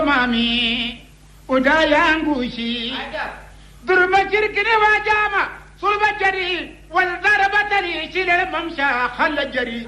مامي ودا يانغوشي درما شركني واجاما صلب جري والضربتني شيل الممشى خل الجري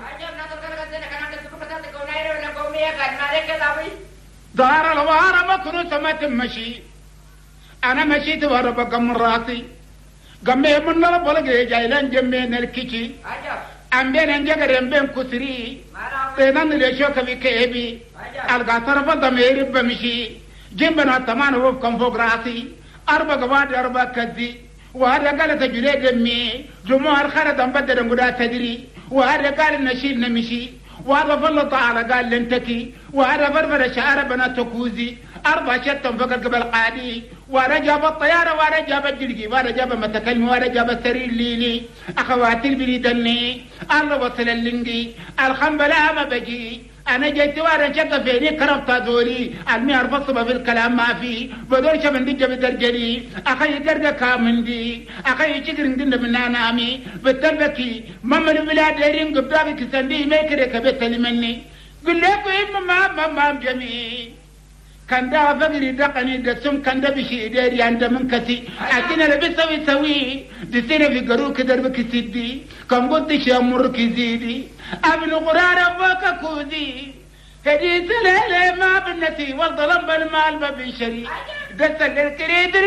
دار الوار مكنو سمت مشي انا مشيت ورا بقم راسي قمي من لا بلغي جايلان جمين الكيكي ام بين جغرم بين كسري بينن ليشوك بكيبي الغا طرف ضمير بمشي جنبنا تمان هو كم فوق راسي اربع قواد اربع كذي وهذا قال تجري دمي جمهور خرد بدل غدا تدري وهذا قال نشيل نمشي وهذا فل تعالى قال لنتكي وهذا فرفر شعر بنا تكوزي أربع شتم فقط قبل قادي ورجب الطيارة ورجب الجلجي ورجب متكلم ورجب السرير ليلي أخواتي البليدني الله وصل اللنجي الخنبلة ما بجي أنا جيت ورجب فيني كرفت ذولي المي أرفصب في الكلام ما في بدون شبن دي جب درجلي أخي درجة كامن دي أخي شكرن دين من نامي بتلبكي ماما البلاد ديرين قبضابي كسندي ميكري كبت لمني قل لكم ما جميل كان دا فقري دقني دسم كان دا بشي ديري عند منكسي أكينا لبسوي سوي دسينا في قروك دربك سيدي كم قلت شامر كزيدي أبن قرار فوق كوزي هدي سلالة ما بالنسي والظلم بالمال ما بنشري دسل الكريد